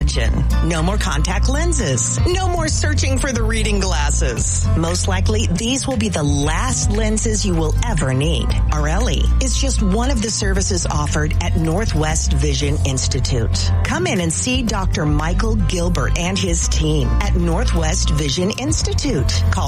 vision. No more contact lenses. No more searching for the reading glasses. Most likely, these will be the last lenses you will ever need. Areli is just one of the services offered at Northwest Vision Institute. Come in and see Dr. Michael Gilbert and his team at Northwest Vision Institute. Call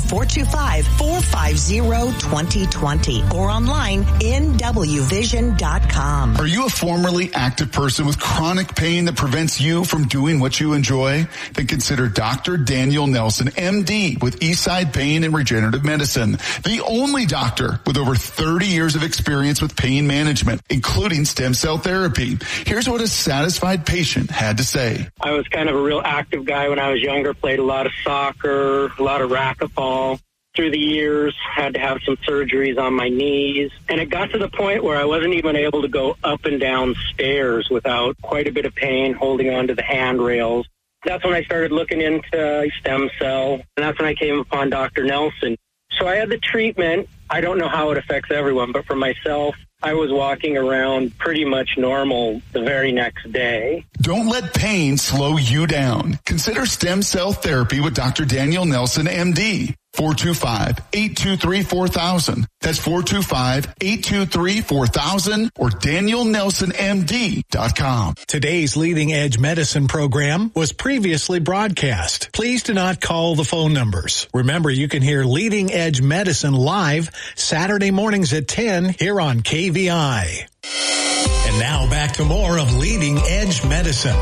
425-450-2020 or online nwvision.com. Are you a formerly active person with chronic pain that prevents you from doing what you enjoy? Then consider Dr. Daniel Nelson, MD, with Eastside Pain and Regenerative Medicine, the only doctor with over 30 years of experience with pain management, including stem cell therapy. Here's what a satisfied patient had to say. I was kind of a real active guy when I was younger, played a lot of soccer, a lot of racquetball. Through the years, had to have some surgeries on my knees. And it got to the point where I wasn't even able to go up and down stairs without quite a bit of pain holding onto the handrails. That's when I started looking into stem cell, and that's when I came upon Dr. Nelson. So I had the treatment. I don't know how it affects everyone, but for myself, I was walking around pretty much normal the very next day. Don't let pain slow you down. Consider stem cell therapy with Dr. Daniel Nelson, MD. 425-823-4000. That's 425-823-4000 or DanielNelsonMD.com. Today's Leading Edge Medicine program was previously broadcast. Please do not call the phone numbers. Remember, you can hear Leading Edge Medicine live Saturday mornings at 10 here on KVI. And now back to more of Leading Edge Medicine.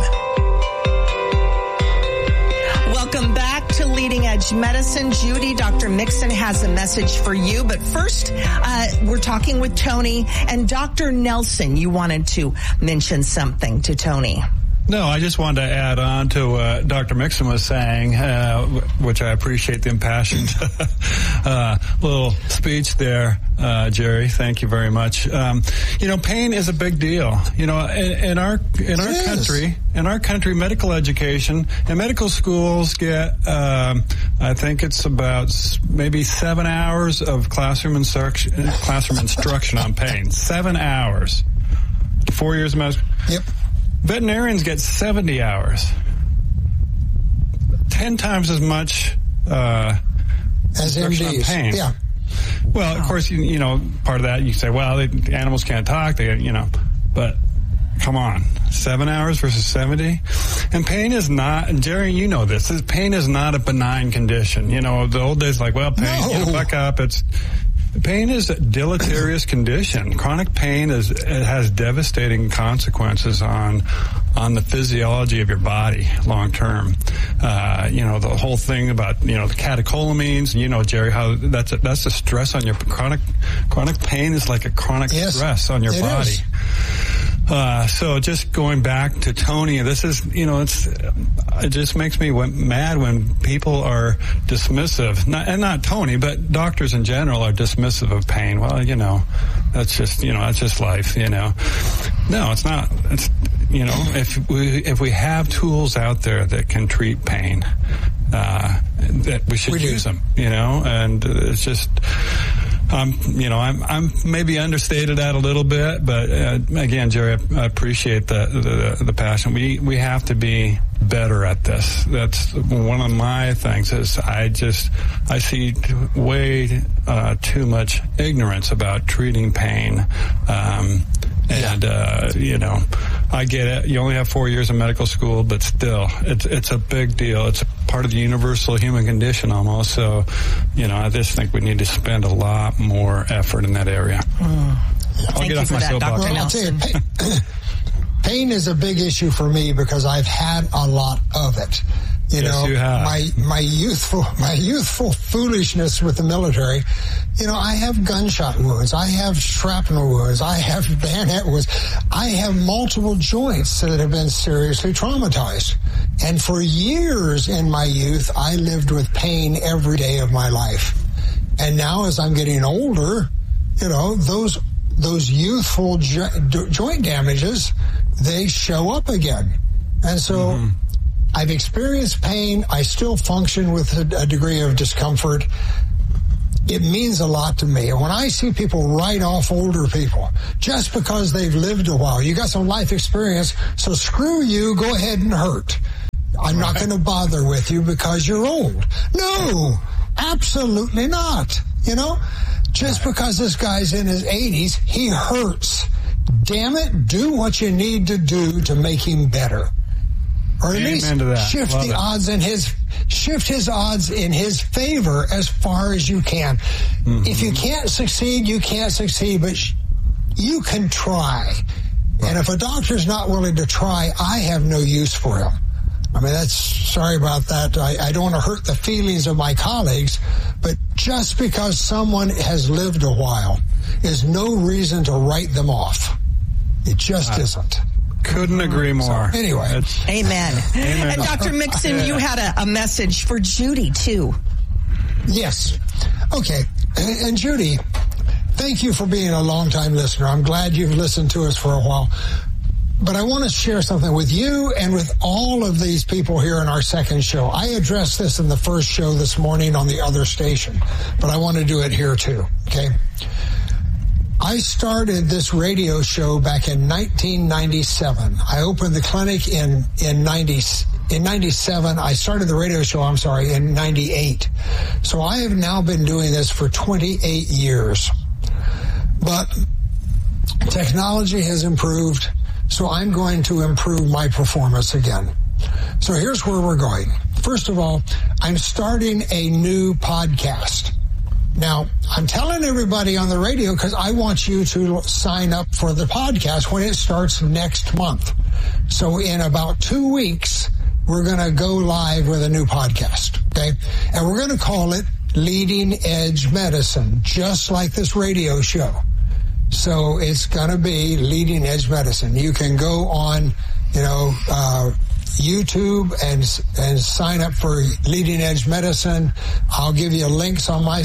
Welcome back to Leading Edge Medicine. Judy, Dr. Mixon has a message for you. But first, we're talking with Tony. And Dr. Nelson, you wanted to mention something to Tony. No, I just wanted to add on to what Dr. Mixon was saying, which I appreciate the impassioned little speech there, Jerry. Thank you very much. Pain is a big deal. In our country, medical education and medical schools get, I think it's about maybe 7 hours of classroom instruction on pain. 7 hours. 4 years of medical. Yep. Veterinarians get 70 hours. 10 times as much as MDs. On pain. Yeah. Well, of course, part of that you say, well, the animals can't talk. But come on, 7 hours versus 70, and pain is not. And Jerry, you know this. Pain is not a benign condition. The old days, like, well, pain, buck up. Pain is a deleterious condition. Chronic pain has devastating consequences on the physiology of your body long term. The whole thing about the catecholamines. Jerry, how that's a stress on your chronic pain is like a chronic stress on your body. So just going back to Tony, this is, it just makes me mad when people are dismissive, not Tony, but doctors in general are dismissive of pain. Well, that's just life, No, it's not. It's, if we have tools out there that can treat pain, that we should use them, and it's just, I'm maybe understated that a little bit, but again, Jerry, I appreciate the passion. We have to be better at this. That's one of my things. Is I see way too much ignorance about treating pain, I get it. You only have 4 years of medical school, but still, it's a big deal. It's a part of the universal human condition almost. So, I just think we need to spend a lot more effort in that area. I'll get off my soapbox. Well, I'll tell you, pain is a big issue for me because I've had a lot of it. You have. My youthful foolishness with the military. I have gunshot wounds. I have shrapnel wounds. I have bayonet wounds. I have multiple joints that have been seriously traumatized. And for years in my youth, I lived with pain every day of my life. And now as I'm getting older, those youthful joint damages, they show up again. And so I've experienced pain. I still function with a degree of discomfort. It means a lot to me. And when I see people write off older people just because they've lived a while, you got some life experience, so screw you, go ahead and hurt. I'm not going to bother with you because you're old. No, absolutely not. You know, just because this guy's in his 80s, he hurts. Damn it, do what you need to do to make him better. Or at least shift the odds in his odds in his favor as far as you can. Mm-hmm. If you can't succeed, you can't succeed, but you can try. Right. And if a doctor's not willing to try, I have no use for him. I mean, sorry about that. I don't want to hurt the feelings of my colleagues, but just because someone has lived a while is no reason to write them off. It just isn't. Couldn't agree more. So, anyway. Amen. And Dr. Mixon, you had a message for Judy, too. Yes. Okay. And Judy, thank you for being a long-time listener. I'm glad you've listened to us for a while. But I want to share something with you and with all of these people here in our second show. I addressed this in the first show this morning on the other station, but I want to do it here, too. Okay? I started this radio show back in 1997. I opened the clinic in 97. I started the radio show, in 98. So I have now been doing this for 28 years. But technology has improved, so I'm going to improve my performance again. So here's where we're going. First of all, I'm starting a new podcast. Now, I'm telling everybody on the radio because I want you to sign up for the podcast when it starts next month. So in about 2 weeks, we're going to go live with a new podcast, okay? And we're going to call it Leading Edge Medicine, just like this radio show. So it's going to be Leading Edge Medicine. You can go on, YouTube and sign up for Leading Edge Medicine. I'll give you links on my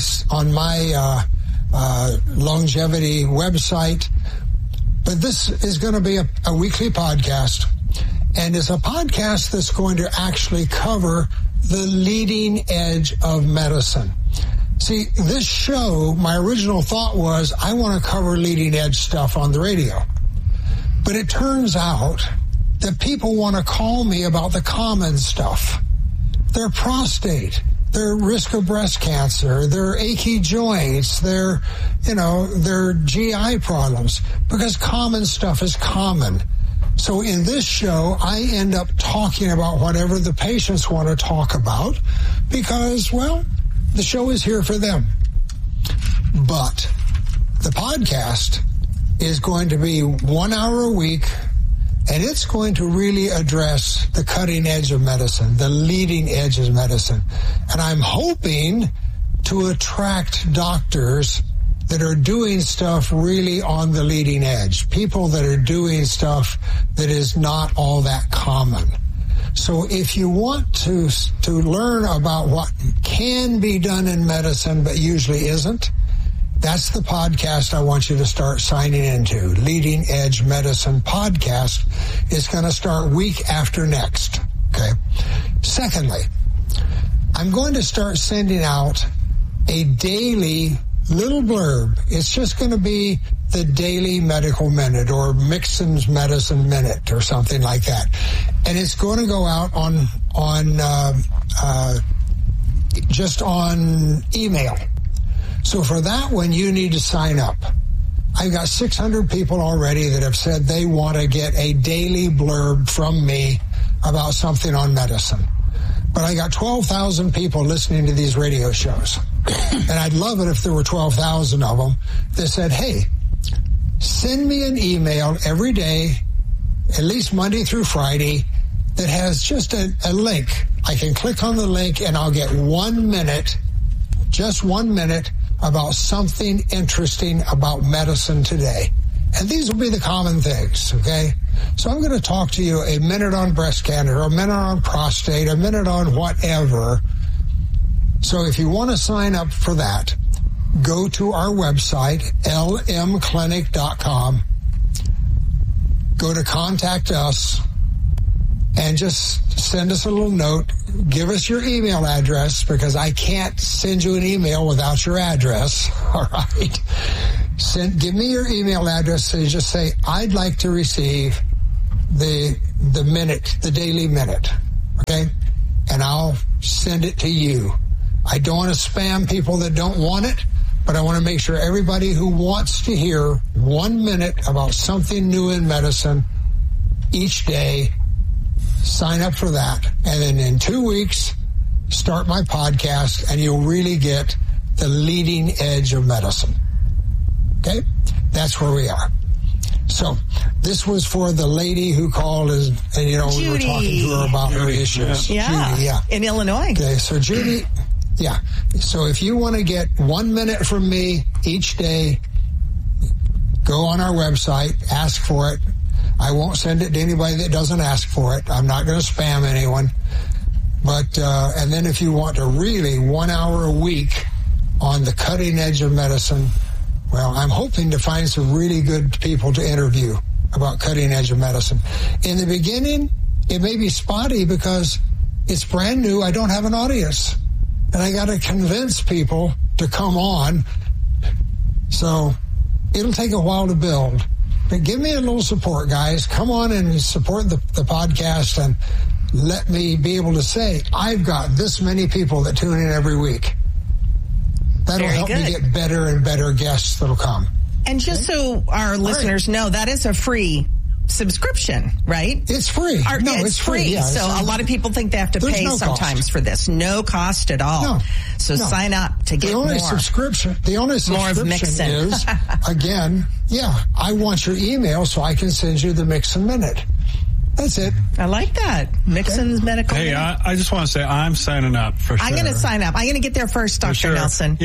longevity website. But this is going to be a weekly podcast, and it's a podcast that's going to actually cover the leading edge of medicine. See, this show, my original thought was I want to cover leading edge stuff on the radio. But it turns out that people want to call me about the common stuff. Their prostate, their risk of breast cancer, their achy joints, their GI problems, because common stuff is common. So in this show, I end up talking about whatever the patients want to talk about because, the show is here for them. But the podcast is going to be 1 hour a week, and it's going to really address the cutting edge of medicine, the leading edge of medicine. And I'm hoping to attract doctors that are doing stuff really on the leading edge, people that are doing stuff that is not all that common. So if you want to learn about what can be done in medicine but usually isn't, that's the podcast I want you to start signing into. Leading Edge Medicine Podcast is going to start week after next. Okay. Secondly, I'm going to start sending out a daily little blurb. It's just going to be the Daily Medical Minute or Mixon's Medicine Minute or something like that. And it's going to go out on email. So for that one, you need to sign up. I've got 600 people already that have said they want to get a daily blurb from me about something on medicine. But I got 12,000 people listening to these radio shows. And I'd love it if there were 12,000 of them that said, hey, send me an email every day, at least Monday through Friday, that has just a link. I can click on the link and I'll get 1 minute, just 1 minute, about something interesting about medicine today. And these will be the common things, okay? So I'm going to talk to you a minute on breast cancer, a minute on prostate, a minute on whatever. So if you want to sign up for that, go to our website, lmclinic.com, go to Contact Us, and just send us a little note. Give us your email address because I can't send you an email without your address, all right? Give me your email address and just say, I'd like to receive the minute, the daily minute, okay? send it to you. I don't want to spam people that don't want it, but I want to make sure everybody who wants to hear 1 minute about something new in medicine each day, sign up for that. And then in 2 weeks, start my podcast, and you'll really get the leading edge of medicine. Okay? That's where we are. So this was for the lady who called, and we were talking to her about her issues. Yeah. Judy, in Illinois. Okay, so Judy, yeah. So if you want to get 1 minute from me each day, go on our website, ask for it. I won't send it to anybody that doesn't ask for it. I'm not going to spam anyone. But, and then if you want to really 1 hour a week on the cutting edge of medicine, well, I'm hoping to find some really good people to interview about cutting edge of medicine. In the beginning, it may be spotty because it's brand new. I don't have an audience. And I got to convince people to come on. So it'll take a while to build. But give me a little support, guys. Come on and support the podcast, and let me be able to say, I've got this many people that tune in every week. That'll help me get better and better guests that'll come. And just so our listeners know, that is a free subscription, right? It's free. It's free. Yeah, so a lot of people think they have to pay sometimes for this. No cost at all. So sign up to get more. The only subscription is, again, I want your email so I can send you the Mixon Minute. That's it. I like that. Mixon's Medical Minute. I just want to say I'm signing up for sure. I'm going to sign up. I'm going to get there first, Dr. Nelson.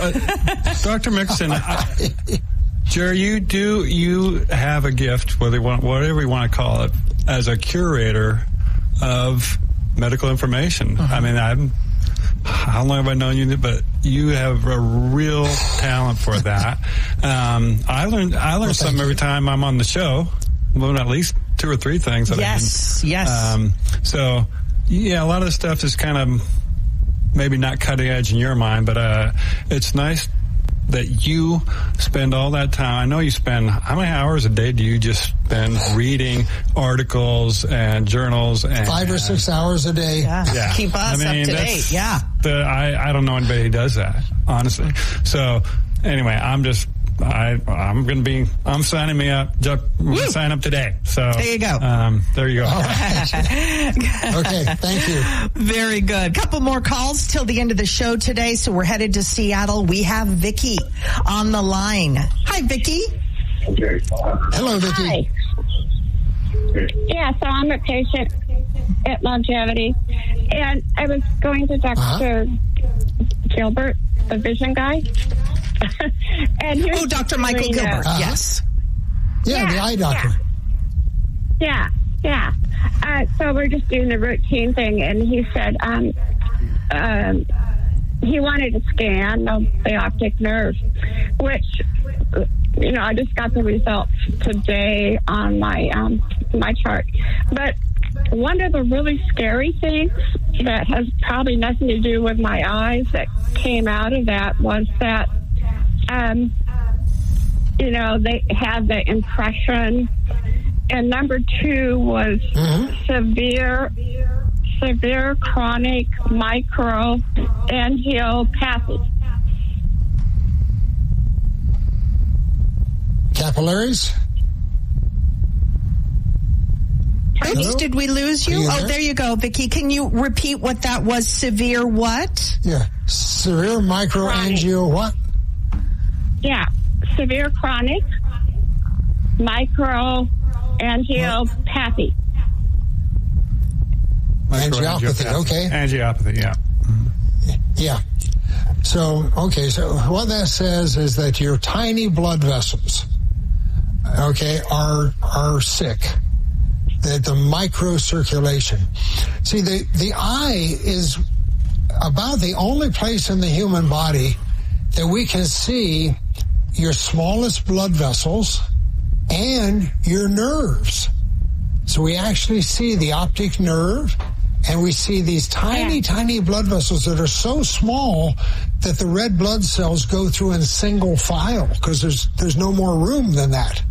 Dr. Mixon, Jerry, you have a gift, whatever you want to call it, as a curator of medical information. Uh-huh. I mean, how long have I known you? But you have a real talent for that. I learn something every time I'm on the show. Well, at least 2 or 3 things. Yes. So, a lot of the stuff is kind of maybe not cutting edge in your mind, but it's nice that you spend all that time. I know you spend, how many hours a day do you just spend reading articles and journals? And 5 or 6 hours a day. Yeah. Keep us up to date. Yeah. I don't know anybody who does that, honestly. So, anyway, I'm signing me up. I'm going to sign up today. So there you go. There you go. All right. Okay. Thank you. Very good. Couple more calls till the end of the show today. So we're headed to Seattle. We have Vicki on the line. Hi, Vicki. Hello, Vicki. Hi. Yeah. So I'm a patient at Longevity, and I was going to Dr. Gilbert, the vision guy. And Dr. Michael Gilbert. Yes. Yeah, the eye doctor. Yeah. So we're just doing the routine thing, and he said he wanted to scan the optic nerve, which, I just got the results today on my my chart. But one of the really scary things that has probably nothing to do with my eyes that came out of that was that they had the impression, and number 2 was severe chronic microangiopathy. Capillaries? Oops, did we lose you? There you go, Vicki. Can you repeat what that was? Severe what? Yeah. Severe microangio what? Yeah. Severe chronic microangiopathy. Angiopathy, okay. Angiopathy, yeah. Yeah. So what that says is that your tiny blood vessels, are sick. That the microcirculation. See, the eye is about the only place in the human body that we can see your smallest blood vessels and your nerves. So we actually see the optic nerve, and we see these tiny blood vessels that are so small that the red blood cells go through in single file because there's no more room than that.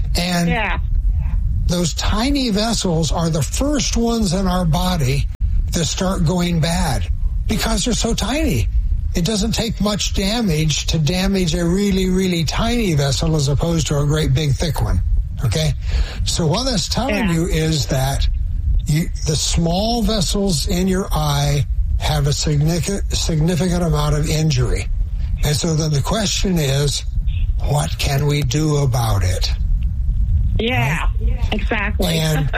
And those tiny vessels are the first ones in our body that start going bad because they're so tiny. It doesn't take much damage to damage a really, really tiny vessel as opposed to a great big thick one. Okay? So what that's telling you is that the small vessels in your eye have a significant amount of injury. And so then the question is, what can we do about it? Yeah, right? Exactly. And,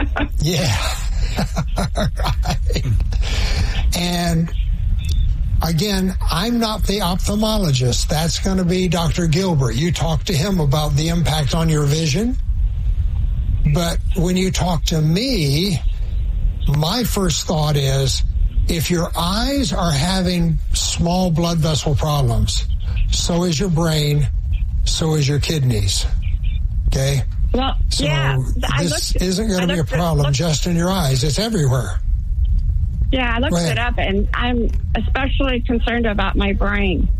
right. And again, I'm not the ophthalmologist. That's going to be Dr. Gilbert. You talk to him about the impact on your vision. But when you talk to me, my first thought is, if your eyes are having small blood vessel problems, so is your brain, so is your kidneys. Okay? Well, so this isn't going to be a problem just in your eyes. It's everywhere. Yeah, I looked it up, and I'm especially concerned about my brain.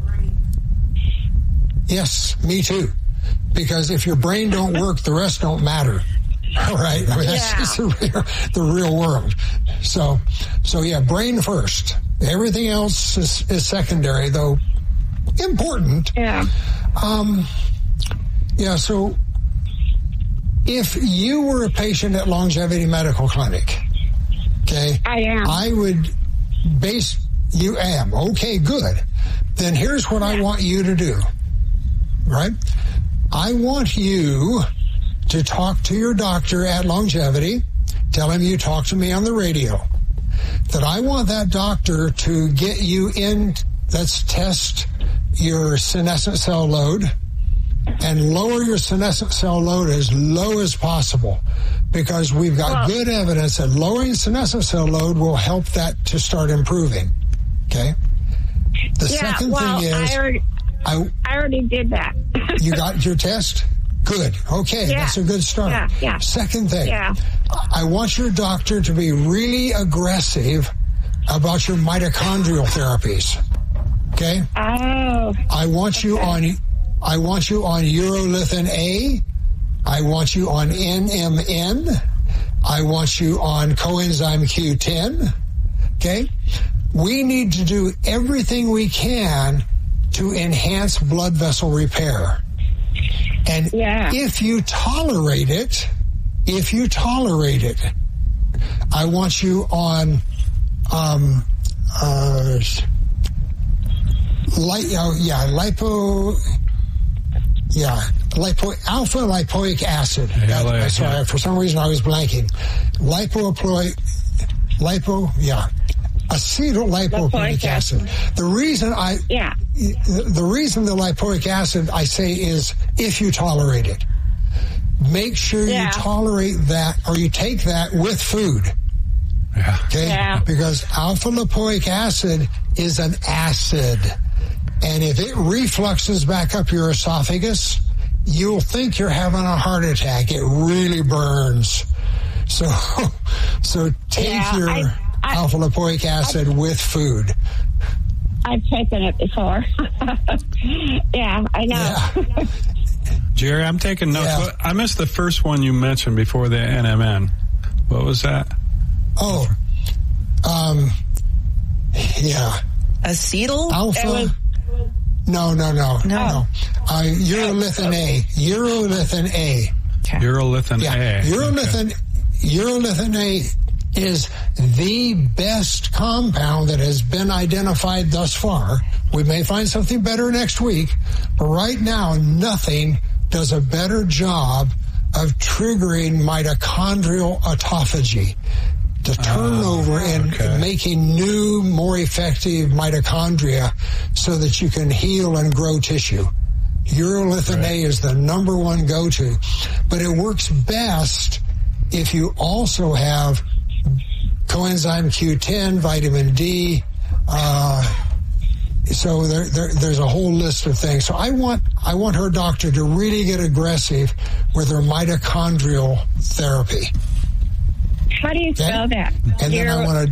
Yes, me too. Because if your brain don't work, the rest don't matter. All right? I mean, that's just the real world. So yeah, brain first. Everything else is secondary, though important. Yeah. So if you were a patient at Longevity Medical Clinic, okay? I am. I would you am. Okay, good. Then here's what I want you to do, right? I want you to talk to your doctor at Longevity. Tell him you talked to me on the radio. That I want that doctor to get you in, let's test your senescent cell load and lower your senescent cell load as low as possible, because we've got good evidence that lowering senescent cell load will help that to start improving. Okay? The second thing is... I already did that. You got your test? Good. Okay, that's a good start. Yeah. Second thing, I want your doctor to be really aggressive about your mitochondrial therapies. Okay? Oh. I want you on urolithin A. I want you on NMN. I want you on coenzyme Q10. Okay? We need to do everything we can to enhance blood vessel repair. And if you tolerate it, I want you on alpha lipoic acid. Sorry, for some reason I was blanking. Acetyl lipoic acid. The reason the lipoic acid I say is if you tolerate it. Make sure you tolerate that, or you take that with food. Okay? Because alpha lipoic acid is an acid. And if it refluxes back up your esophagus, you'll think you're having a heart attack. It really burns. So take your alpha lipoic acid with food. I've taken it before. I know. Yeah. Jerry, I'm taking notes. Yeah. I missed the first one you mentioned before the NMN. What was that? Acetyl? Alpha? No. Urolithin A. Urolithin A. Okay. Urolithin A. Urolithin A is the best compound that has been identified thus far. We may find something better next week, but right now, nothing does a better job of triggering mitochondrial autophagy, the turnover and making new, more effective mitochondria so that you can heal and grow tissue. Urolithin A is the number one go-to, but it works best if you also have coenzyme Q10, vitamin D. So there's a whole list of things. So I want her doctor to really get aggressive with her mitochondrial therapy. How do you spell that? And then I want to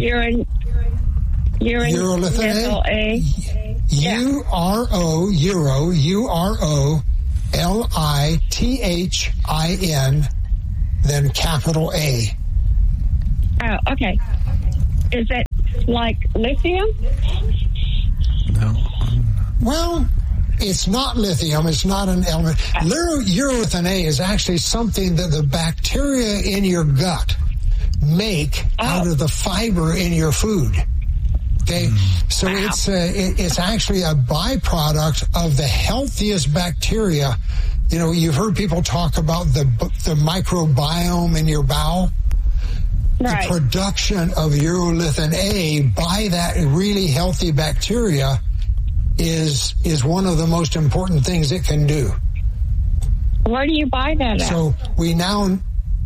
urolithin A. UROLITHIN, then capital A. Oh, okay. Is it like lithium? No. Well, it's not lithium. It's not an element. Urolithin A is actually something that the bacteria in your gut make out of the fiber in your food. Okay, so it's actually a byproduct of the healthiest bacteria. You know, you've heard people talk about the microbiome in your bowel. Right. The production of urolithin A by that really healthy bacteria is one of the most important things it can do. Where do you buy that at? So we now,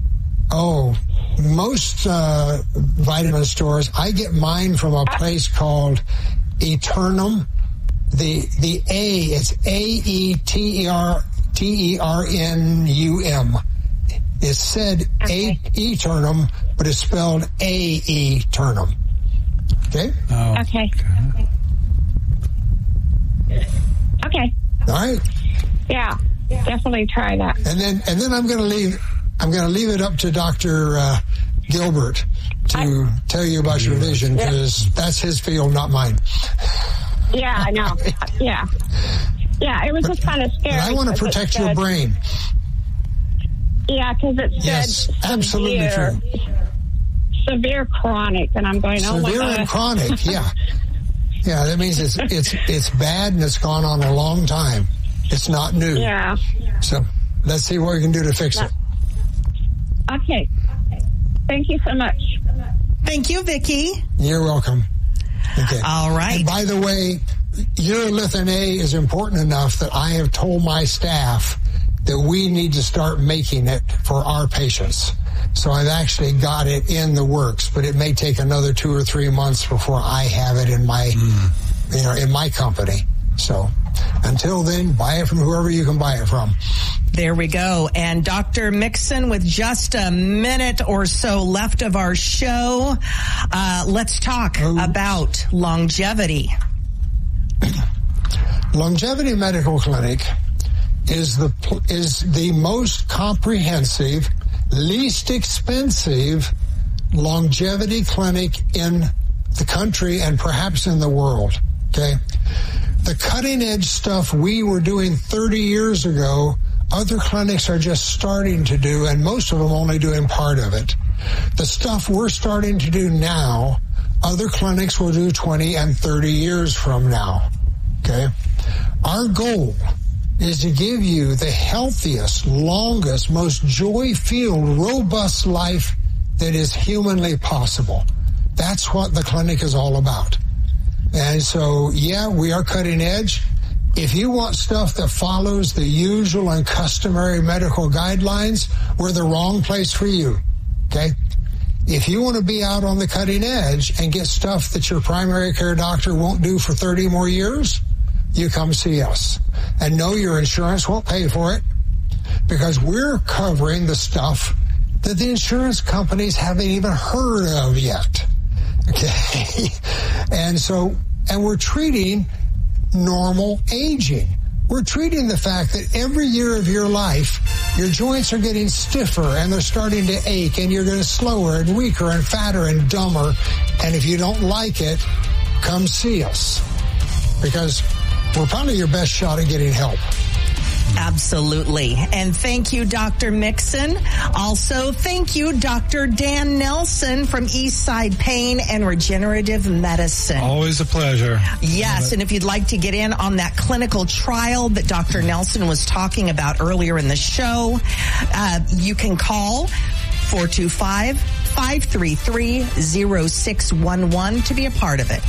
most vitamin stores, I get mine from a place called Eternum. The A, it's AETERNUM. It's said Eternum, but it's spelled Aeternum. Okay? Oh. Okay. All right. Yeah, definitely try that. And then I'm going to leave it up to Dr. Gilbert to tell you about your vision, because that's his field, not mine. Yeah, I know. Yeah, it was just kind of scary. I want to protect your brain. Yeah, because it said yes, absolutely true. Severe chronic, and I'm going, severe and chronic, yeah. Yeah, that means it's bad and it's gone on a long time. It's not new. Yeah. So let's see what we can do to fix it. Okay. Thank you so much. Thank you, Vicki. You're welcome. Okay. All right. And by the way, urolithin A is important enough that I have told my staff that we need to start making it for our patients. So I've actually got it in the works, but it may take another 2 or 3 months before I have it in my, in my company. So until then, buy it from whoever you can buy it from. There we go. And Dr. Mixon, with just a minute or so left of our show, let's talk about longevity. Longevity Medical Clinic is the most comprehensive, least expensive longevity clinic in the country and perhaps in the world. Okay, the cutting edge stuff we were doing 30 years ago, other clinics are just starting to do, and most of them only doing part of it. The stuff we're starting to do now, other clinics will do 20 and 30 years from now. Okay, our goal is to give you the healthiest, longest, most joy-filled, robust life that is humanly possible. That's what the clinic is all about. And so, yeah, we are cutting edge. If you want stuff that follows the usual and customary medical guidelines, we're the wrong place for you. Okay? If you want to be out on the cutting edge and get stuff that your primary care doctor won't do for 30 more years, you come see us. And no, your insurance won't pay for it, because we're covering the stuff that the insurance companies haven't even heard of yet. Okay? And we're treating normal aging. We're treating the fact that every year of your life, your joints are getting stiffer and they're starting to ache, and you're getting slower and weaker and fatter and dumber. And if you don't like it, come see us, because we're probably your best shot at getting help. Absolutely. And thank you, Dr. Mixon. Also, thank you, Dr. Dan Nelson from Eastside Pain and Regenerative Medicine. Always a pleasure. Yes, and if you'd like to get in on that clinical trial that Dr. Nelson was talking about earlier in the show, you can call 425-533-0611 to be a part of it.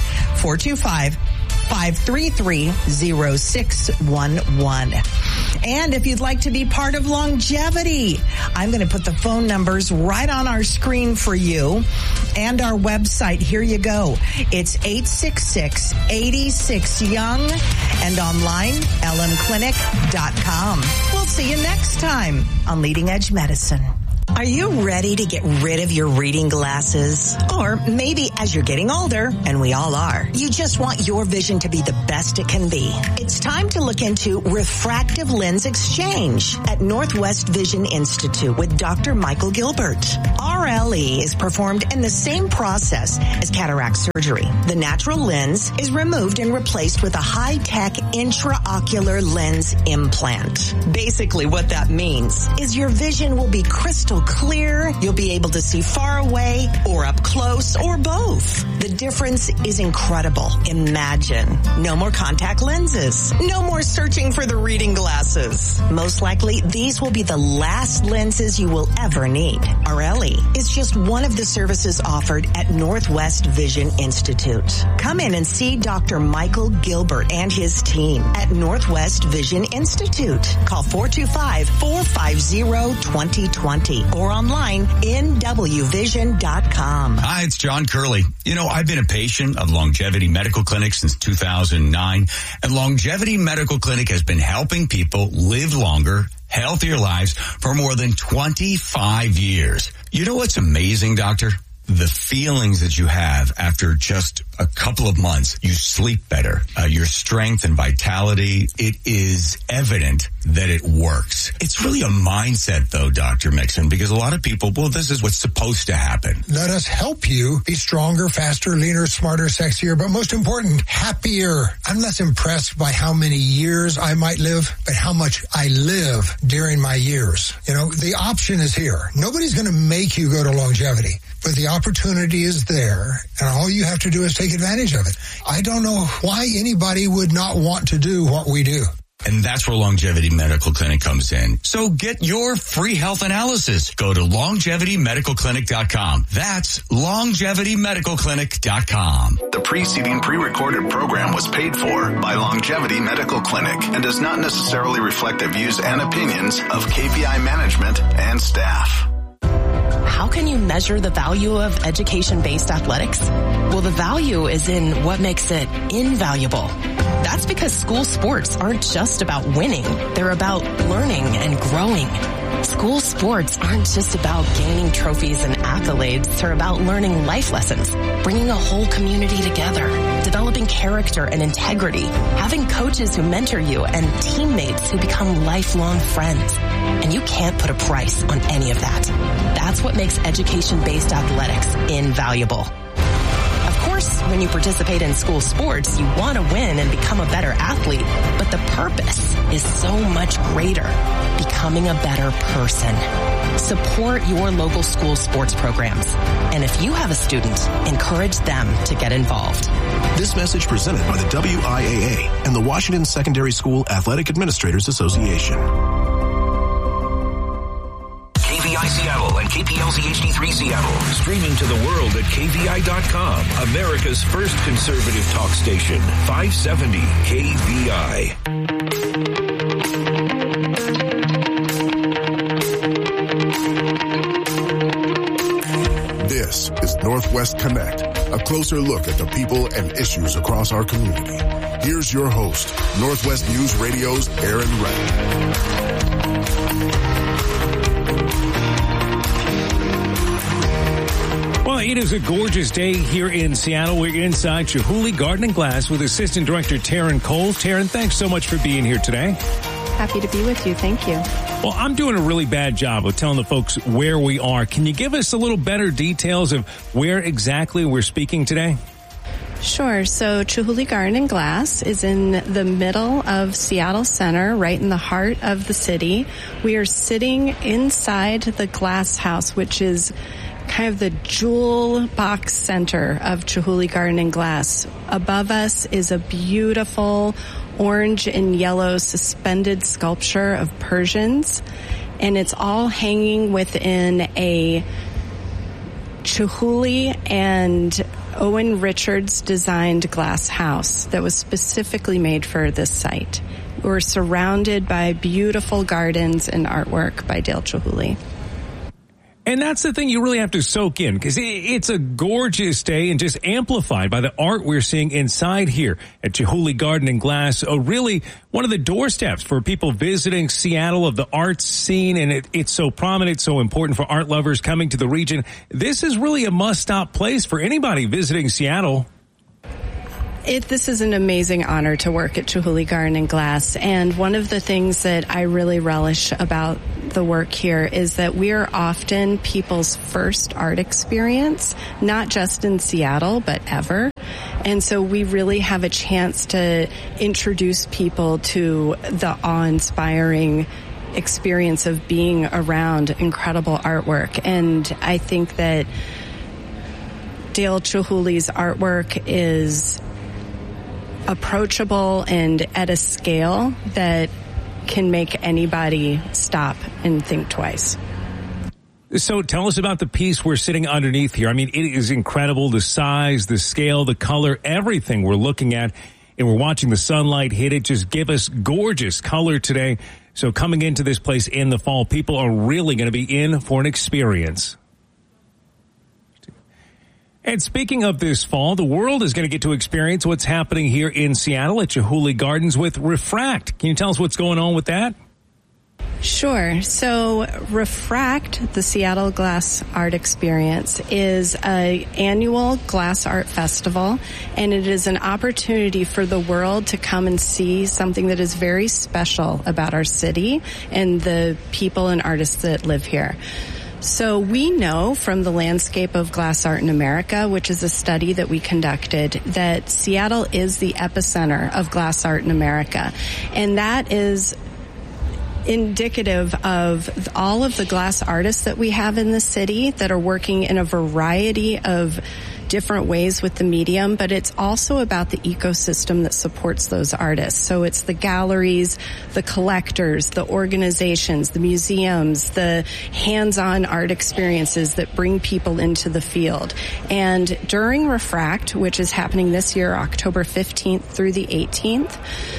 425-533-0611. And if you'd like to be part of longevity, I'm going to put the phone numbers right on our screen for you and our website. Here you go. It's 866-86-YOUNG and online, lmclinic.com. We'll see you next time on Leading Edge Medicine. Are you ready to get rid of your reading glasses? Or maybe as you're getting older, and we all are, you just want your vision to be the best it can be. It's time to look into refractive lens exchange at Northwest Vision Institute with Dr. Michael Gilbert. RLE is performed in the same process as cataract surgery. The natural lens is removed and replaced with a high-tech intraocular lens implant. Basically what that means is your vision will be crystal clear, you'll be able to see far away or up close or both. The difference is incredible. Imagine. No more contact lenses. No more searching for the reading glasses. Most likely, these will be the last lenses you will ever need. RLE is just one of the services offered at Northwest Vision Institute. Come in and see Dr. Michael Gilbert and his team at Northwest Vision Institute. Call 425-450-2020 or online nwvision.com. Hi, it's John Curley. You know, I've been a patient of Longevity Medical Clinic since 2009, and Longevity Medical Clinic has been helping people live longer, healthier lives for more than 25 years. You know what's amazing, Doctor? The feelings that you have after just a couple of months. You sleep better. Your strength and vitality, it is evident that it works. It's really a mindset, though, Dr. Mixon, because a lot of people, well, this is what's supposed to happen. Let us help you be stronger, faster, leaner, smarter, sexier, but most important, happier. I'm less impressed by how many years I might live, but how much I live during my years. You know, the option is here. Nobody's going to make you go to Longevity, but the opportunity is there, and all you have to do is take advantage of it. I don't know why anybody would not want to do what we do. And that's where Longevity Medical Clinic comes in. So get your free health analysis. Go to LongevityMedicalClinic.com. That's LongevityMedicalClinic.com. The preceding pre-recorded program was paid for by Longevity Medical Clinic and does not necessarily reflect the views and opinions of KPI management and staff. How can you measure the value of education-based athletics? Well, the value is in what makes it invaluable. That's because school sports aren't just about winning. They're about learning and growing. School sports aren't just about gaining trophies and accolades. They're about learning life lessons, bringing a whole community together, developing character and integrity, having coaches who mentor you, and teammates who become lifelong friends. And you can't put a price on any of that. That's what makes education-based athletics invaluable. Of course, when you participate in school sports, you want to win and become a better athlete, but the purpose is so much greater, becoming a better person. Support your local school sports programs. And if you have a student, encourage them to get involved. This message presented by the WIAA and the Washington Secondary School Athletic Administrators Association. KVI Seattle and KPLZ HD3 Seattle. Streaming to the world at KVI.com. America's first conservative talk station. 570 KVI. This is Northwest Connect, a closer look at the people and issues across our community. Here's your host, Northwest News Radio's Aaron Wright. Well, it is a gorgeous day here in Seattle. We're inside Chihuly Garden and Glass with Assistant Director Taryn Cole. Taryn, thanks so much for being here today. Happy to be with you. Thank you. Well, I'm doing a really bad job of telling the folks where we are. Can you give us a little better details of where exactly we're speaking today? Sure. So Chihuly Garden and Glass is in the middle of Seattle Center, right in the heart of the city. We are sitting inside the Glass House, which is kind of the jewel box center of Chihuly Garden and Glass. Above us is a beautiful orange and yellow suspended sculpture of Persians, and it's all hanging within a Chihuly and Owen Richards designed glass house that was specifically made for this site. We're surrounded by beautiful gardens and artwork by Dale Chihuly. And that's the thing you really have to soak in, because it's a gorgeous day and just amplified by the art we're seeing inside here at Chihuly Garden and Glass. Really one of the doorsteps for people visiting Seattle of the arts scene, and it's so prominent, so important for art lovers coming to the region. This is really a must-stop place for anybody visiting Seattle. This is an amazing honor to work at Chihuly Garden and Glass, and one of the things that I really relish about the work here is that we are often people's first art experience, not just in Seattle, but ever. And so we really have a chance to introduce people to the awe-inspiring experience of being around incredible artwork. And I think that Dale Chihuly's artwork is approachable and at a scale that can make anybody stop and think twice. So tell us about the piece we're sitting underneath here. I mean, it is incredible, the size, the scale, the color, everything we're looking at, and we're watching the sunlight hit it, just give us gorgeous color today. So coming into this place in the fall, people are really going to be in for an experience. And speaking of this fall, the world is going to get to experience what's happening here in Seattle at Chihuly Gardens with Refract. Can you tell us what's going on with that? Sure. So Refract, the Seattle Glass Art Experience, is an annual glass art festival, and it is an opportunity for the world to come and see something that is very special about our city and the people and artists that live here. So we know from the Landscape of Glass Art in America, which is a study that we conducted, that Seattle is the epicenter of glass art in America. And that is indicative of all of the glass artists that we have in the city that are working in a variety of different ways with the medium, but it's also about the ecosystem that supports those artists. So it's the galleries, the collectors, the organizations, the museums, the hands-on art experiences that bring people into the field. And during Refract, which is happening this year, October 15th through the 18th,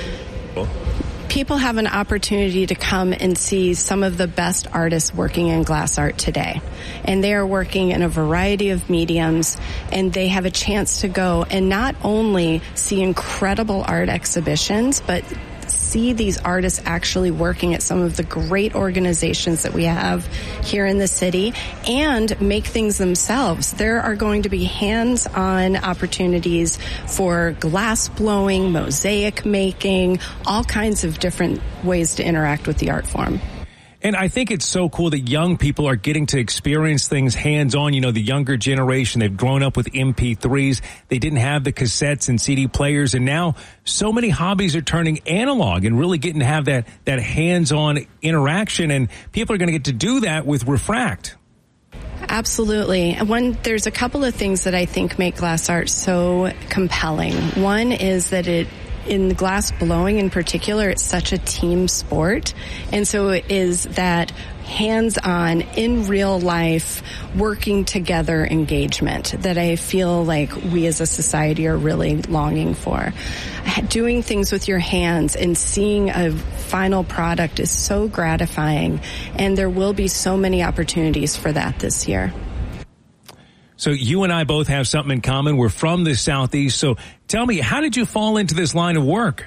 people have an opportunity to come and see some of the best artists working in glass art today. And they are working in a variety of mediums, and they have a chance to go and not only see incredible art exhibitions, but see these artists actually working at some of the great organizations that we have here in the city and make things themselves. There are going to be hands-on opportunities for glass blowing, mosaic making, all kinds of different ways to interact with the art form. And I think it's so cool that young people are getting to experience things hands-on. You know, the younger generation, they've grown up with MP3s. They didn't have the cassettes and CD players. And now so many hobbies are turning analog and really getting to have that hands-on interaction. And people are going to get to do that with Refract. Absolutely. There's a couple of things that I think make glass art so compelling. One is that in glass blowing in particular, it's such a team sport. And so it is that hands-on, in real life, working together engagement that I feel like we as a society are really longing for. Doing things with your hands and seeing a final product is so gratifying, and there will be so many opportunities for that this year. So you and I both have something in common. We're from the Southeast. So tell me, how did you fall into this line of work?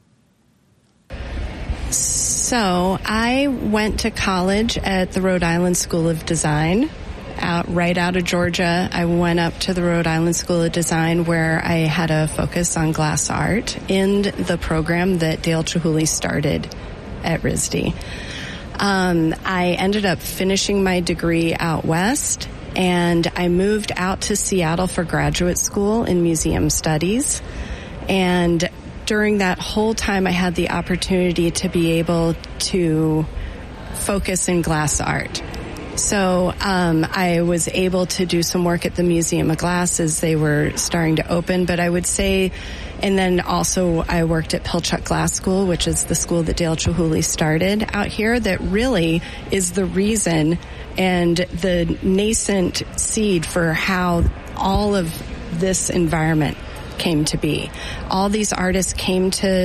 So I went to college at the Rhode Island School of Design, right out of Georgia. I went up to the Rhode Island School of Design, where I had a focus on glass art in the program that Dale Chihuly started at RISD. I ended up finishing my degree out west, and I moved out to Seattle for graduate school in museum studies. And during that whole time, I had the opportunity to be able to focus in glass art. So I was able to do some work at the Museum of Glass as they were starting to open, but I would say, and then also I worked at Pilchuck Glass School, which is the school that Dale Chihuly started out here, that really is the reason and the nascent seed for how all of this environment came to be. All these artists came to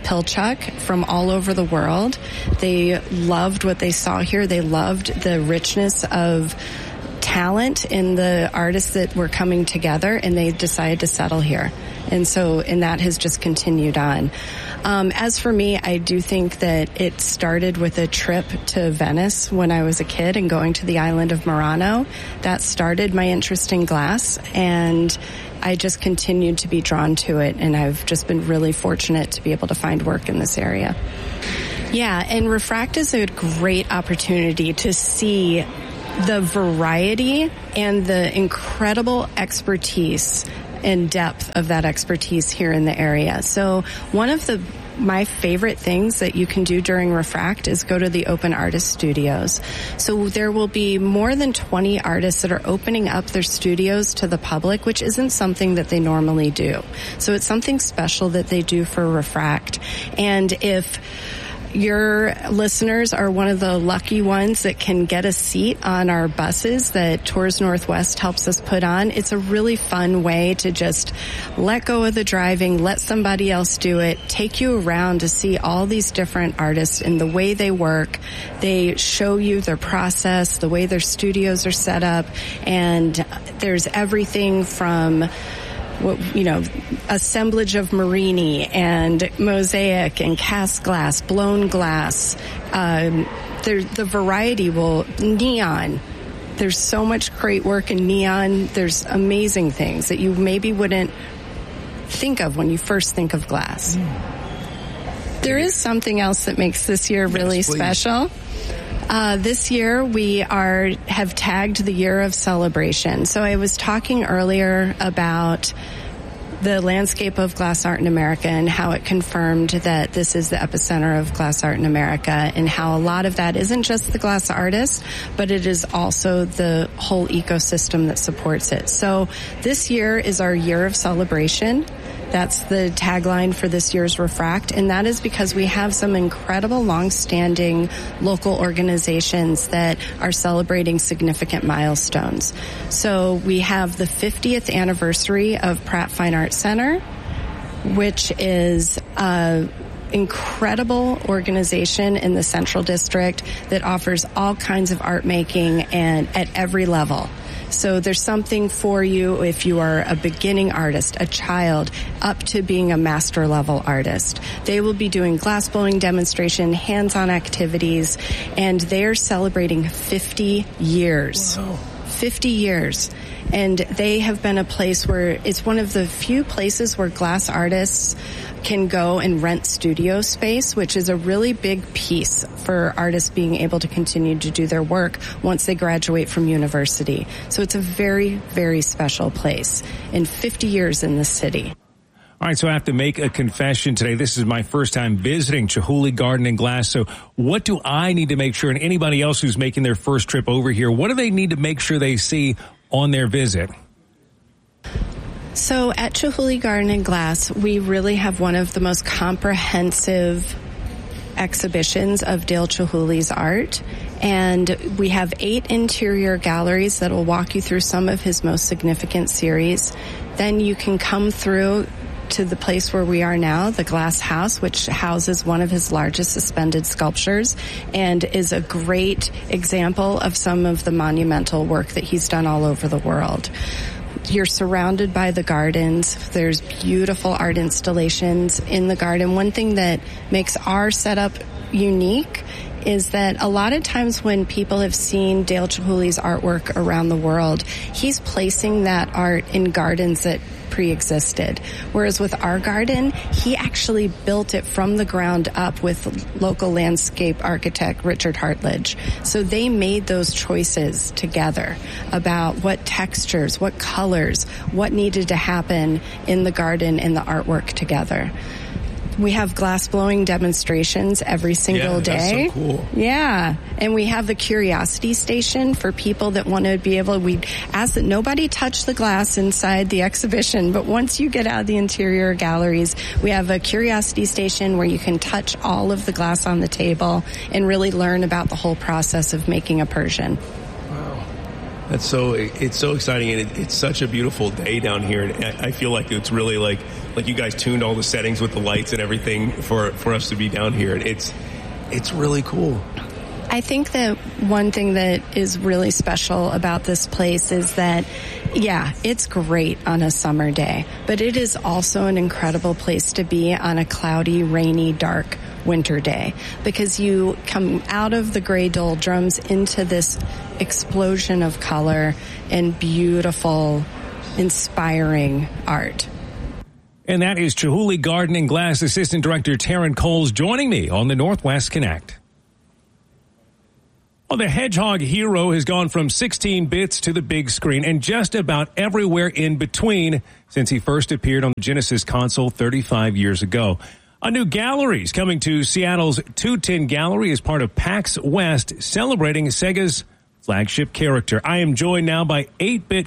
Pilchuck from all over the world. They loved what they saw here. They loved the richness of talent in the artists that were coming together, and they decided to settle here. And that has just continued on. As for me, I do think that it started with a trip to Venice when I was a kid and going to the island of Murano. That started my interest in glass, and I just continued to be drawn to it, and I've just been really fortunate to be able to find work in this area. Yeah, and Refract is a great opportunity to see the variety and the incredible expertise and depth of that expertise here in the area. So one of my favorite things that you can do during Refract is go to the Open Artist Studios. So there will be more than 20 artists that are opening up their studios to the public, which isn't something that they normally do. So it's something special that they do for Refract. And if your listeners are one of the lucky ones that can get a seat on our buses that Tours Northwest helps us put on, it's a really fun way to just let go of the driving, let somebody else do it, take you around to see all these different artists and the way they work. They show you their process, the way their studios are set up, and there's everything from assemblage of Marini and mosaic and cast glass, blown glass. The variety neon. There's so much great work in neon. There's amazing things that you maybe wouldn't think of when you first think of glass. There is something else that makes this year really special. This year we have tagged the Year of Celebration. So I was talking earlier about the landscape of glass art in America and how it confirmed that this is the epicenter of glass art in America, and how a lot of that isn't just the glass artist, but it is also the whole ecosystem that supports it. So this year is our Year of Celebration. That's the tagline for this year's Refract, and that is because we have some incredible long-standing local organizations that are celebrating significant milestones. So we have the 50th anniversary of Pratt Fine Arts Center, which is a incredible organization in the Central District that offers all kinds of art making and at every level. So there's something for you if you are a beginning artist, a child, up to being a master level artist. They will be doing glass blowing demonstration, hands-on activities, and they're celebrating 50 years. Wow. 50 years. And they have been a place where it's one of the few places where glass artists can go and rent studio space, which is a really big piece for artists being able to continue to do their work once they graduate from university. So it's a very, very special place in 50 years in the city. All right, so I have to make a confession today. This is my first time visiting Chihuly Garden and Glass. So what do I need to make sure, and anybody else who's making their first trip over here, what do they need to make sure they see on their visit? So at Chihuly Garden and Glass, we really have one of the most comprehensive exhibitions of Dale Chihuly's art. And we have 8 interior galleries that will walk you through some of his most significant series. Then you can come through to the place where we are now, the Glass House, which houses one of his largest suspended sculptures and is a great example of some of the monumental work that he's done all over the world. You're surrounded by the gardens. There's beautiful art installations in the garden. One thing that makes our setup unique is that a lot of times when people have seen Dale Chihuly's artwork around the world, he's placing that art in gardens that pre-existed. Whereas with our garden, he actually built it from the ground up with local landscape architect Richard Hartledge. So they made those choices together about what textures, what colors, what needed to happen in the garden and the artwork together. We have glass blowing demonstrations every single day. That's so cool. Yeah. And we have the curiosity station for people that want to be able, we ask that nobody touch the glass inside the exhibition, but once you get out of the interior galleries, we have a curiosity station where you can touch all of the glass on the table and really learn about the whole process of making a Persian. It's so exciting, and it's such a beautiful day down here. And I feel like it's really like you guys tuned all the settings with the lights and everything for us to be down here. It's really cool. I think that one thing that is really special about this place is that, yeah, it's great on a summer day, but it is also an incredible place to be on a cloudy, rainy, dark winter day, because you come out of the gray doldrums into this explosion of color and beautiful, inspiring art. And that is Chihuly Garden and Glass Assistant Director Taryn Coles joining me on the Northwest Connect. Well, the Hedgehog hero has gone from 16 bits to the big screen and just about everywhere in between since he first appeared on the Genesis console 35 years ago. A new gallery is coming to Seattle's 210 Gallery as part of PAX West, celebrating Sega's flagship character. I am joined now by 8-bit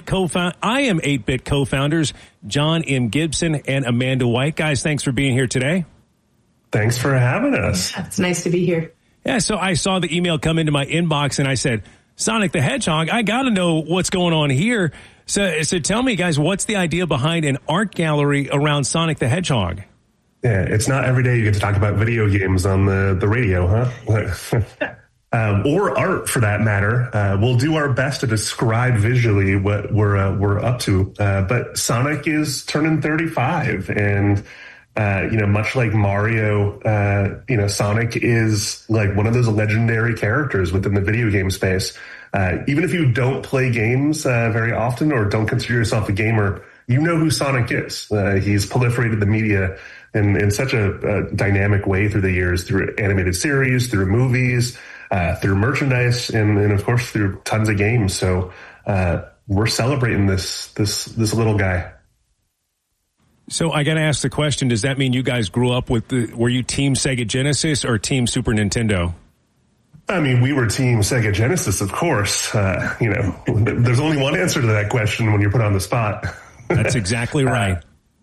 co-founders John M. Gibson and Amanda White. Guys, thanks for being here today. Thanks for having us. Yeah, it's nice to be here. Yeah, so I saw the email come into my inbox and I said, Sonic the Hedgehog, I got to know what's going on here. So tell me, guys, what's the idea behind an art gallery around Sonic the Hedgehog? Yeah, it's not every day you get to talk about video games on the radio, huh? Or art, for that matter. We'll do our best to describe visually what we're up to. But Sonic is turning 35, and much like Mario, Sonic is like one of those legendary characters within the video game space. Even if you don't play games very often or don't consider yourself a gamer, you know who Sonic is. He's proliferated the media in such a dynamic way through the years, through animated series, through movies, through merchandise, and of course through tons of games. So we're celebrating this little guy. So I got to ask the question, does that mean you guys grew up were you Team Sega Genesis or Team Super Nintendo? I mean, we were Team Sega Genesis, of course. There's only one answer to that question when you're put on the spot. That's exactly right.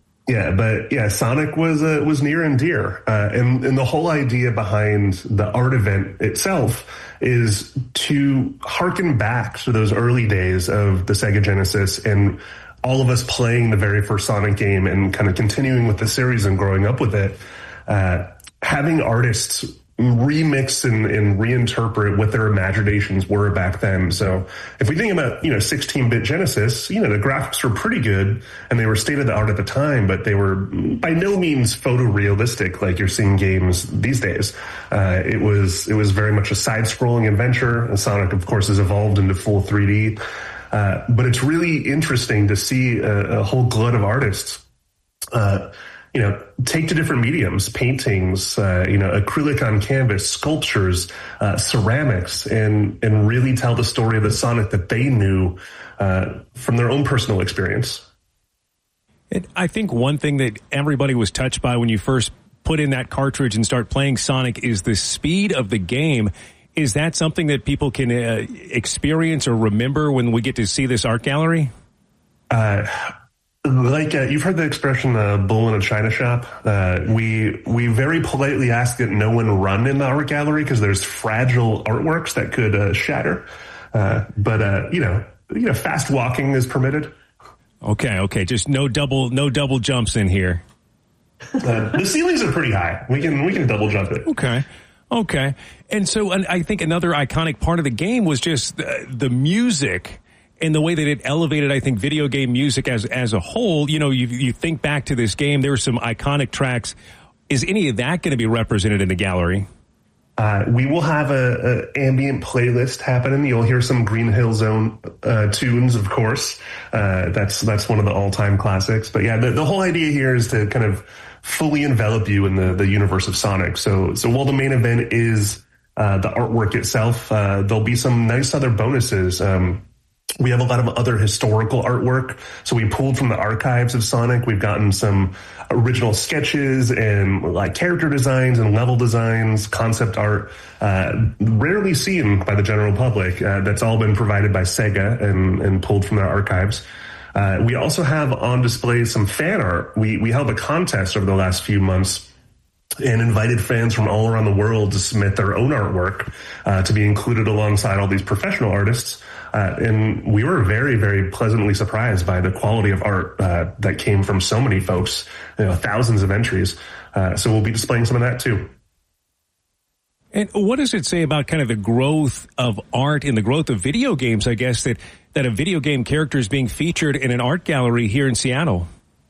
Sonic was near and dear. And the whole idea behind the art event itself is to harken back to those early days of the Sega Genesis and all of us playing the very first Sonic game and kind of continuing with the series and growing up with it, having artists remix and reinterpret what their imaginations were back then. So if we think about, 16-bit Genesis, the graphics were pretty good and they were state of the art at the time, but they were by no means photorealistic like you're seeing games these days. It was very much a side-scrolling adventure. And Sonic, of course, has evolved into full 3D. But it's really interesting to see a whole glut of artists, take to different mediums, paintings, acrylic on canvas, sculptures, ceramics, and really tell the story of the Sonic that they knew from their own personal experience. And I think one thing that everybody was touched by when you first put in that cartridge and start playing Sonic is the speed of the game. Is that something that people can experience or remember when we get to see this art gallery? You've heard the expression bull in a china shop. We very politely ask that no one run in the art gallery because there's fragile artworks that could shatter. But fast walking is permitted. Okay. Just no double jumps in here. The ceilings are pretty high. We can double jump it. Okay. And so I think another iconic part of the game was just the music and the way that it elevated, I think, video game music as a whole. You think back to this game, there were some iconic tracks. Is any of that going to be represented in the gallery? We will have a ambient playlist happening. You'll hear some Green Hill Zone tunes, of course. That's one of the all-time classics. But yeah, the whole idea here is to kind of fully envelop you in the universe of Sonic. So while the main event is the artwork itself, there'll be some nice other bonuses. We have a lot of other historical artwork. So we pulled from the archives of Sonic. We've gotten some original sketches and like character designs and level designs, concept art, rarely seen by the general public. That's all been provided by Sega and pulled from their archives. We also have on display some fan art. We held a contest over the last few months and invited fans from all around the world to submit their own artwork to be included alongside all these professional artists. And we were very, very pleasantly surprised by the quality of art that came from so many folks, thousands of entries. So we'll be displaying some of that too. And what does it say about kind of the growth of art and the growth of video games, I guess, that a video game character is being featured in an art gallery here in Seattle?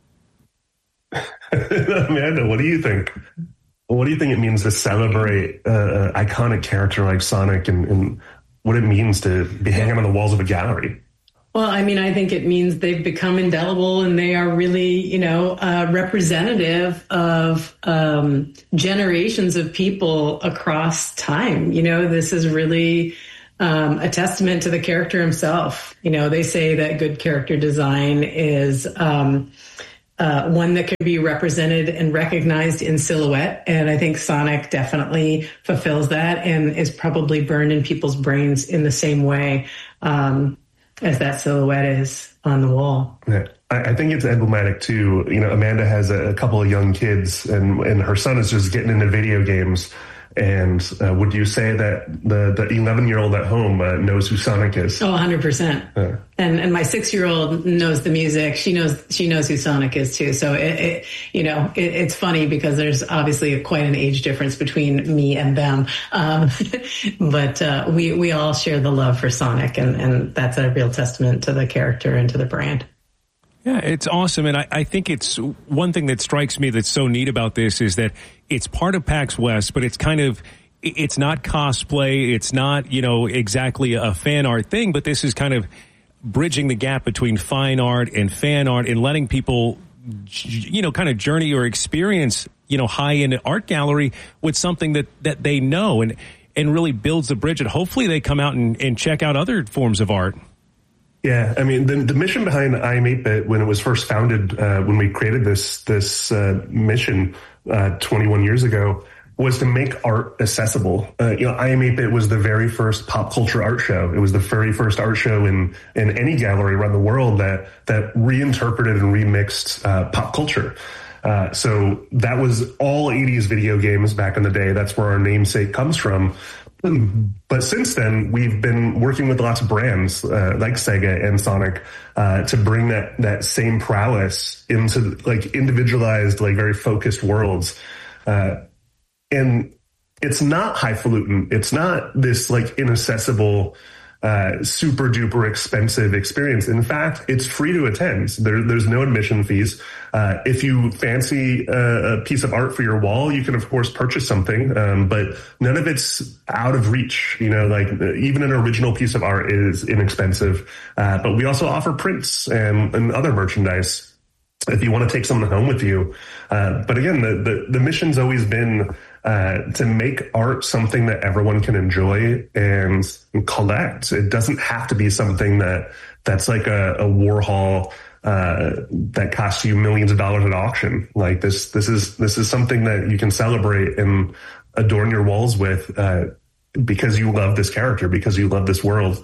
Amanda, what do you think? What do you think it means to celebrate an iconic character like Sonic and what it means to be hanging on the walls of a gallery? Well, I mean, I think it means they've become indelible and they are really, representative of generations of people across time. This is really a testament to the character himself. They say that good character design is one that can be represented and recognized in silhouette. And I think Sonic definitely fulfills that and is probably burned in people's brains in the same way as that silhouette is on the wall. Yeah. I think it's emblematic too. Amanda has a couple of young kids and her son is just getting into video games. And would you say that the 11-year-old at home knows who Sonic is? Oh, 100%. And my 6-year-old knows the music. She knows who Sonic is too. So it's funny because there's obviously quite an age difference between me and them. But we all share the love for Sonic, and that's a real testament to the character and to the brand. Yeah, it's awesome. And I think it's one thing that strikes me that's so neat about this is that it's part of PAX West, but it's it's not cosplay. It's not, exactly a fan art thing, but this is kind of bridging the gap between fine art and fan art and letting people, kind of journey or experience, high-end art gallery with something that they know and really builds the bridge. And hopefully they come out and check out other forms of art. Yeah, I mean, the mission behind I Am 8-Bit, when it was first founded, when we created this mission 21 years ago, was to make art accessible. I Am 8-Bit was the very first pop culture art show. It was the very first art show in any gallery around the world that reinterpreted and remixed pop culture. So that was all 80s video games back in the day. That's where our namesake comes from. But since then, we've been working with lots of brands like Sega and Sonic to bring that same prowess into individualized, very focused worlds. And it's not highfalutin. It's not this inaccessible, super duper expensive experience. In fact, it's free to attend. There's no admission fees. If you fancy a piece of art for your wall, you can of course purchase something, but none of it's out of reach. Even an original piece of art is inexpensive. But we also offer prints and other merchandise if you want to take something home with you. But again, the mission's always been to make art something that everyone can enjoy and collect. It doesn't have to be something that's like a Warhol that costs you millions of dollars at auction. This is something that you can celebrate and adorn your walls with because you love this character, because you love this world.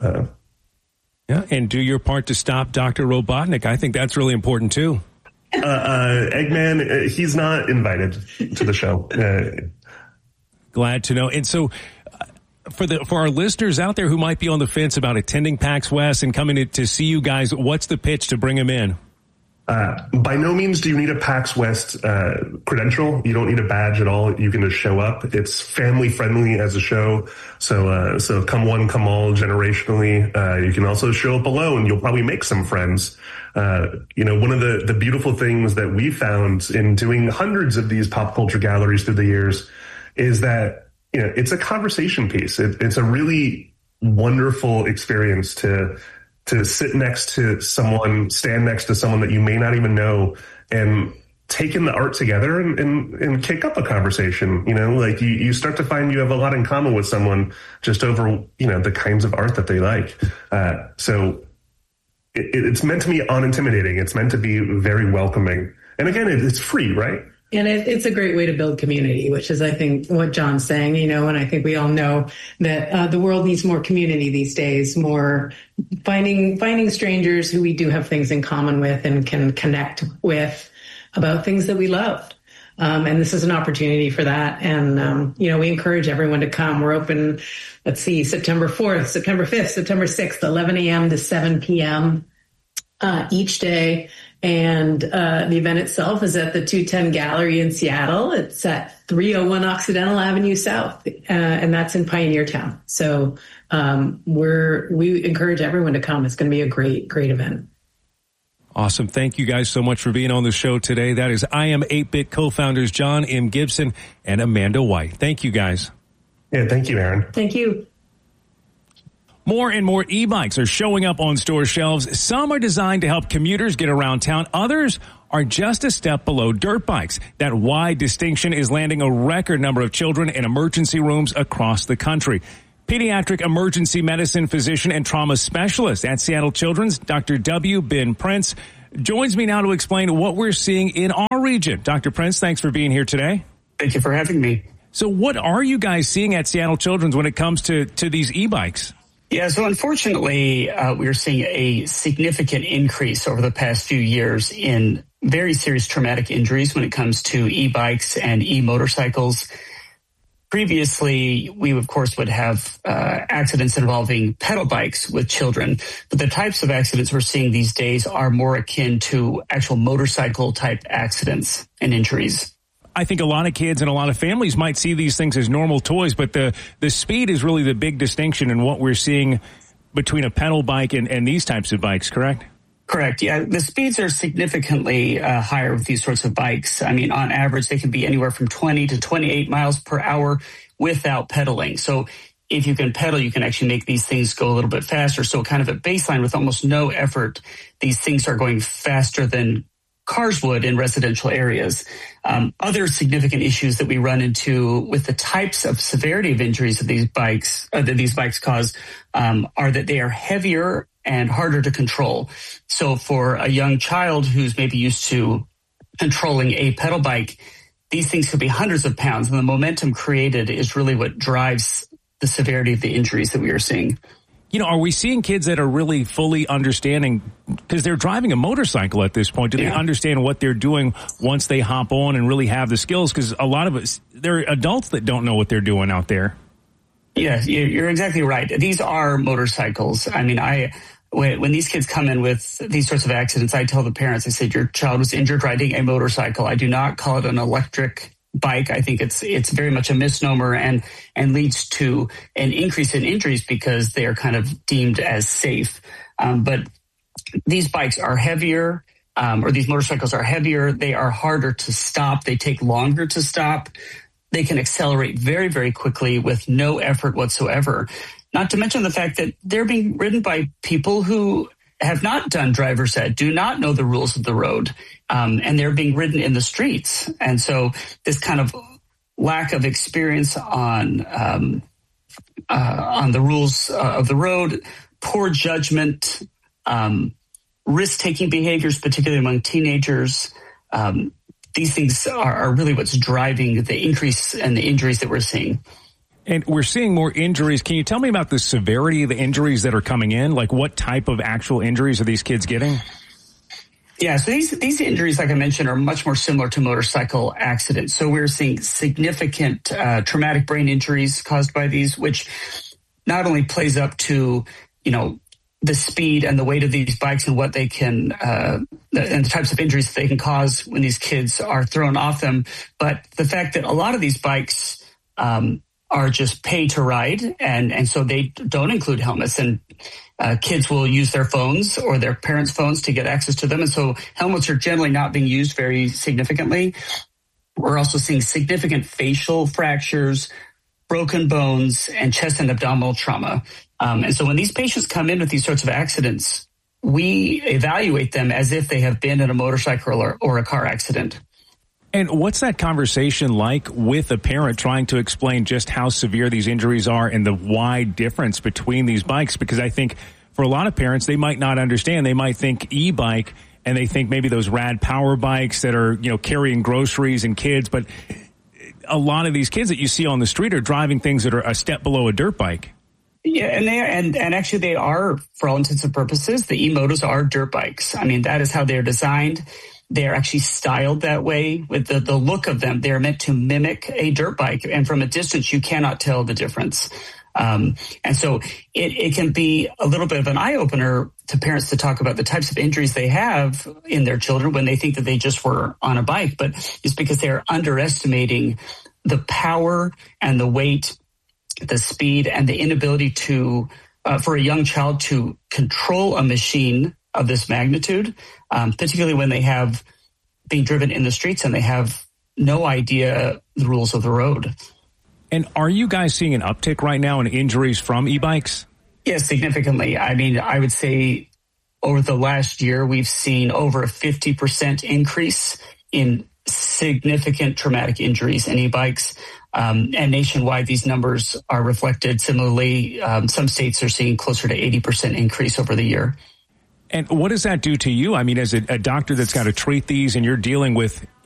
Yeah, and do your part to stop Dr. Robotnik. I think that's really important too. Eggman, he's not invited to the show. Glad to know. And so for our listeners out there who might be on the fence about attending PAX West and coming to see you guys, what's the pitch to bring them in? By no means do you need a PAX West credential. You don't need a badge at all. You can just show up. It's family friendly as a show. So come one, come all generationally. You can also show up alone. You'll probably make some friends. One of the beautiful things that we found in doing hundreds of these pop culture galleries through the years is that, it's a conversation piece. It's a really wonderful experience to sit next to someone, stand next to someone that you may not even know and take in the art together and kick up a conversation. You start to find you have a lot in common with someone just over, the kinds of art that they like. So it's meant to be unintimidating. It's meant to be very welcoming. And again, it's free, right? And it's a great way to build community, which is, I think, what John's saying, and I think we all know that the world needs more community these days, more finding strangers who we do have things in common with and can connect with about things that we love. And this is an opportunity for that. And, we encourage everyone to come. We're open, September 4th, September 5th, September 6th, 11 a.m. to 7 p.m. Each day. And the event itself is at the 210 Gallery in Seattle. It's at 301 Occidental Avenue South, and that's in Pioneer Town. So we encourage everyone to come. It's going to be a great, great event. Awesome. Thank you guys so much for being on the show today. That is I Am 8-Bit co-founders John M. Gibson and Amanda White. Thank you, guys. Yeah, thank you, Aaron. Thank you. More and more e-bikes are showing up on store shelves. Some are designed to help commuters get around town. Others are just a step below dirt bikes. That wide distinction is landing a record number of children in emergency rooms across the country. Pediatric emergency medicine physician and trauma specialist at Seattle Children's, Dr. W. Ben Prince, joins me now to explain what we're seeing in our region. Dr. Prince, thanks for being here today. Thank you for having me. So what are you guys seeing at Seattle Children's when it comes to these e-bikes? Yeah, so unfortunately, we're seeing a significant increase over the past few years in very serious traumatic injuries when it comes to e-bikes and e-motorcycles. Previously, we, of course, would have accidents involving pedal bikes with children, but the types of accidents we're seeing these days are more akin to actual motorcycle-type accidents and injuries. I think a lot of kids and a lot of families might see these things as normal toys, but the speed is really the big distinction in what we're seeing between a pedal bike and these types of bikes, correct? Correct. Yeah, the speeds are significantly higher with these sorts of bikes. I mean, on average, they can be anywhere from 20 to 28 miles per hour without pedaling. So if you can pedal, you can actually make these things go a little bit faster. So kind of at baseline with almost no effort, these things are going faster than cars would in residential areas. Other significant issues that we run into with the types of severity of injuries that these bikes cause are that they are heavier and harder to control. So for a young child who's maybe used to controlling a pedal bike, these things could be hundreds of pounds, and the momentum created is really what drives the severity of the injuries that we are seeing. You know, are we seeing kids that are really fully understanding, because they're driving a motorcycle at this point, do they understand what they're doing once they hop on and really have the skills? Because a lot of us, there are adults that don't know what they're doing out there. Yeah, you're exactly right. These are motorcycles. I mean, when these kids come in with these sorts of accidents, I tell the parents, I said, your child was injured riding a motorcycle. I do not call it an electric bike. I think it's very much a misnomer and leads to an increase in injuries because they are kind of deemed as safe. But these bikes are heavier, or these motorcycles are heavier. They are harder to stop. They take longer to stop. They can accelerate very, very quickly with no effort whatsoever. Not to mention the fact that they're being ridden by people who have not done driver's ed, do not know the rules of the road, and they're being ridden in the streets. And so this kind of lack of experience on the rules of the road, poor judgment, risk-taking behaviors, particularly among teenagers, these things are really what's driving the increase in the injuries that we're seeing. And we're seeing more injuries. Can you tell me about the severity of the injuries that are coming in? Like what type of actual injuries are these kids getting? Yeah, so these injuries, like I mentioned, are much more similar to motorcycle accidents. So we're seeing significant traumatic brain injuries caused by these, which not only plays up to, the speed and the weight of these bikes and what they can, and the types of injuries that they can cause when these kids are thrown off them, but the fact that a lot of these bikes are just pay to ride, and so they don't include helmets, and kids will use their phones or their parents' phones to get access to them, and so helmets are generally not being used very significantly. We're also seeing significant facial fractures, broken bones, and chest and abdominal trauma. And so when these patients come in with these sorts of accidents, we evaluate them as if they have been in a motorcycle or a car accident. And what's that conversation like with a parent trying to explain just how severe these injuries are and the wide difference between these bikes? Because I think for a lot of parents, they might not understand. They might think e-bike and they think maybe those rad power bikes that are, carrying groceries and kids. But a lot of these kids that you see on the street are driving things that are a step below a dirt bike. Yeah, and actually they are, for all intents and purposes, the e-motos are dirt bikes. I mean, that is how they're designed. They're actually styled that way with the look of them. They're meant to mimic a dirt bike. And from a distance, you cannot tell the difference. And so it can be a little bit of an eye-opener to parents to talk about the types of injuries they have in their children when they think that they just were on a bike. But it's because they're underestimating the power and the weight, the speed, and the inability to for a young child to control a machine of this magnitude, particularly when they have being driven in the streets and they have no idea the rules of the road. And are you guys seeing an uptick right now in injuries from e-bikes? Yes, significantly. I mean, I would say over the last year, we've seen over a 50% increase in significant traumatic injuries in e-bikes. And nationwide, these numbers are reflected similarly. Some states are seeing closer to 80% increase over the year. And what does that do to you? I mean, as a doctor that's got to treat these and you're dealing with,